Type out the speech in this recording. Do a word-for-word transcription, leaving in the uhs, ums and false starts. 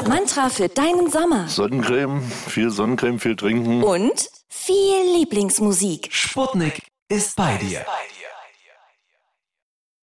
Mantra für deinen Sommer. Sonnencreme, viel Sonnencreme, viel trinken. Und viel Lieblingsmusik. Sputnik ist bei dir.